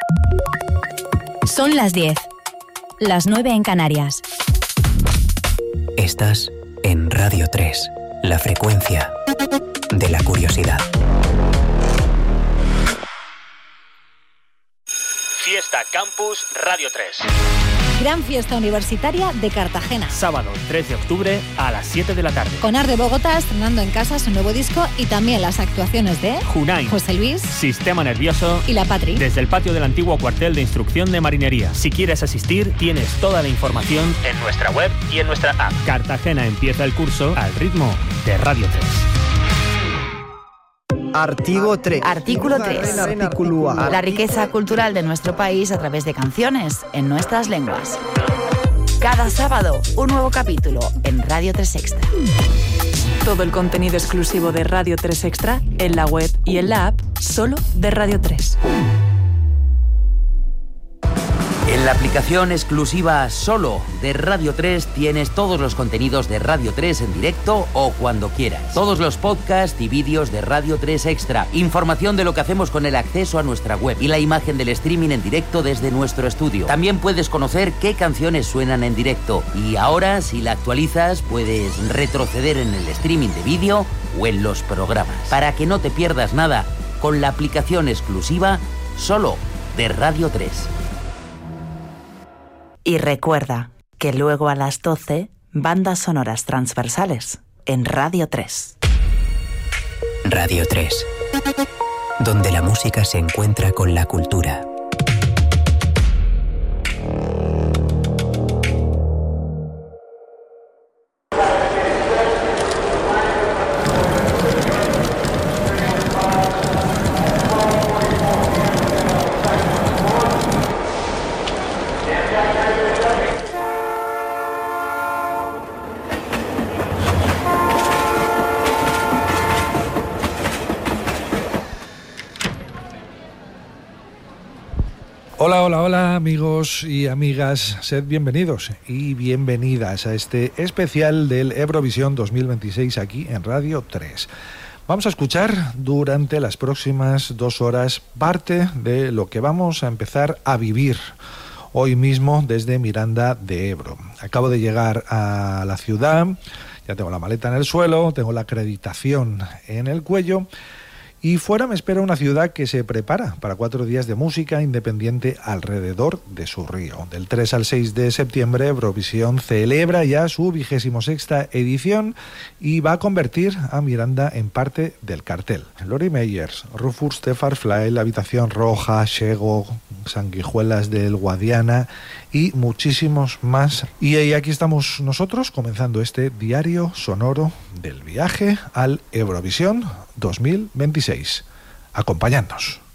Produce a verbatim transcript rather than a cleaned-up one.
Son las diez, las nueve en Canarias. Estás en Radio tres, la frecuencia de la curiosidad. Fiesta Campus Radio tres. Gran fiesta universitaria de Cartagena. Sábado tres de octubre a las siete de la tarde. Con Art de Bogotá estrenando en casa su nuevo disco y también las actuaciones de Junai, José Luis, Sistema Nervioso y La Patri. Desde el patio del antiguo cuartel de instrucción de marinería. Si quieres asistir, tienes toda la información en nuestra web y en nuestra app. Cartagena empieza el curso al ritmo de Radio tres. Artículo tres. Artículo tres. La riqueza cultural de nuestro país a través de canciones en nuestras lenguas. Cada sábado, un nuevo capítulo en Radio tres Extra. Todo el contenido exclusivo de Radio tres Extra en la web y en la app solo de Radio tres. En la aplicación exclusiva solo de Radio tres tienes todos los contenidos de Radio tres en directo o cuando quieras. Todos los podcasts y vídeos de Radio tres Extra. Información de lo que hacemos con el acceso a nuestra web y la imagen del streaming en directo desde nuestro estudio. También puedes conocer qué canciones suenan en directo. Y ahora, si la actualizas, puedes retroceder en el streaming de vídeo o en los programas. Para que no te pierdas nada con la aplicación exclusiva solo de Radio tres. Y recuerda que luego a las doce, bandas sonoras transversales en Radio tres. Radio tres, donde la música se encuentra con la cultura. Hola, hola, hola amigos y amigas, sed bienvenidos y bienvenidas a este especial del Eurovisión dos mil veintiséis aquí en Radio tres. Vamos a escuchar durante las próximas dos horas parte de lo que vamos a empezar a vivir hoy mismo desde Miranda de Ebro. Acabo de llegar a la ciudad, ya tengo la maleta en el suelo, tengo la acreditación en el cuello. Y fuera me espera una ciudad que se prepara para cuatro días de música independiente alrededor de su río. Del tres al seis de septiembre, Eurovisión celebra ya su vigésimo sexta edición y va a convertir a Miranda en parte del cartel. Lori Meyers, Rufus de Farfly, La Habitación Roja, Shego, Sanguijuelas del Guadiana y muchísimos más. Y aquí estamos nosotros comenzando este diario sonoro del viaje al Eurovisión dos mil veintiséis. Acompañadnos.